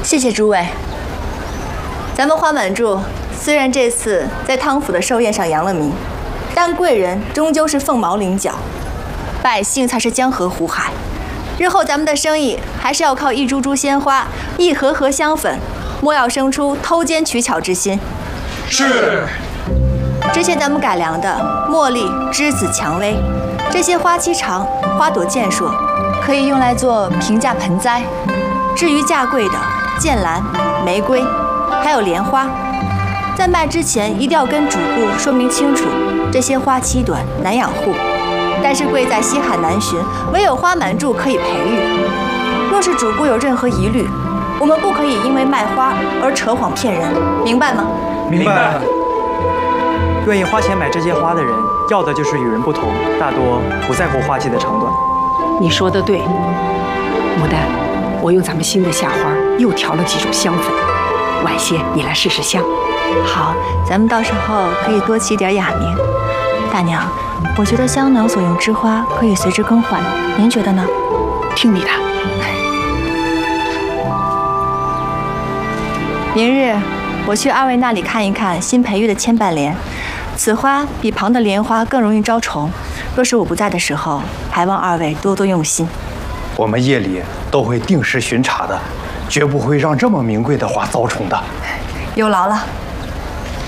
谢谢诸位。咱们花满柱虽然这次在汤府的寿宴上扬了名，但贵人终究是凤毛麟角，百姓才是江河湖海。日后咱们的生意还是要靠一株株鲜花，一盒盒香粉，莫要生出偷奸取巧之心。 是。 之前咱们改良的茉莉、栀子、蔷薇，这些花期长、花朵健硕，可以用来做平价盆栽。至于价贵的剑兰、玫瑰，还有莲花，在卖之前一定要跟主顾说明清楚，这些花期短，难养护。但是贵在稀罕难寻，唯有花满柱可以培育。若是主顾有任何疑虑，我们不可以因为卖花而扯谎骗人，明白吗？ 明白。 愿意花钱买这些花的人，要的就是与人不同，大多不在乎花期的长短。 你说的对，牡丹，我用咱们新的夏花又调了几种香粉，晚些你来试试香。 好，咱们到时候可以多起点雅名。大娘，我觉得香囊所用之花可以随之更换，您觉得呢？ 听你的。 明日我去二位那里看一看新培育的千瓣莲，此花比旁的莲花更容易招虫。若是我不在的时候，还望二位多多用心。 我们夜里都会定时巡查的，绝不会让这么名贵的花遭虫的。 有劳了。